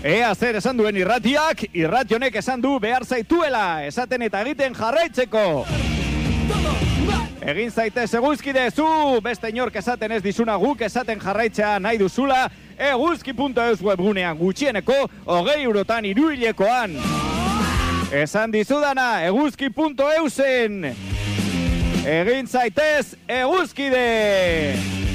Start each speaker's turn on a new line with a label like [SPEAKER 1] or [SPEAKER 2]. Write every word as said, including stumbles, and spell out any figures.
[SPEAKER 1] Ea zer esan duen irratiak, irrati honek esan du behar zaituela, esaten eta egiten jarraitzeko. Egin zaitez eguzkide zu, beste inork esaten ez dizuna guk esaten jarraitzea nahi duzula, eguzki puntu eus webgunean gutxieneko, hogei eurotan iruilekoan. Esan dizudana, eguzki puntu eusen. Egin zaitez eguzkide!